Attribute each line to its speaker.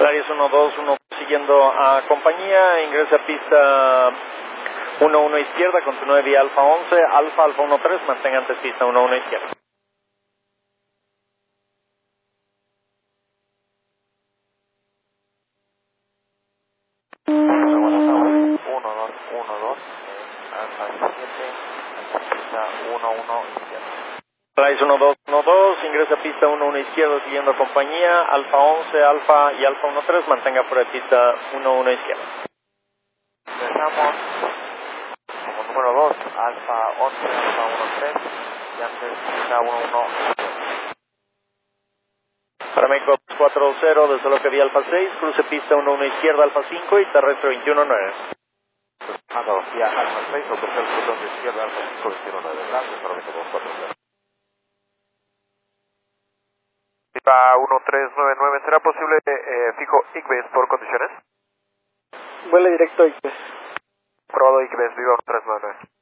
Speaker 1: Radios 121 siguiendo a compañía, ingresa a pista 11 izquierda, continúe vía Alfa 11, Alfa 13, mantenga antes pista 11 izquierda. Radios 1212, ingresa a pista 11 izquierda siguiendo a compañía, Alfa 11, Alfa y Alfa 13, mantenga fuera de pista 11 izquierda.
Speaker 2: Empezamos como número 2, Alfa 11, Alfa 13, y antes pista 11.
Speaker 1: Para México 40, desde lo que vía Alfa 6, cruce pista 11 izquierda, Alfa 5 y terrestre 219.
Speaker 2: Vía Alfa 6, o tercer cordón de izquierda, Alfa 5, 219, gracias, solamente con 40. Pipa 1399, ¿será posible fijo ICBES por condiciones?
Speaker 1: Vuela directo y
Speaker 2: Probado ICBES, viva 1399.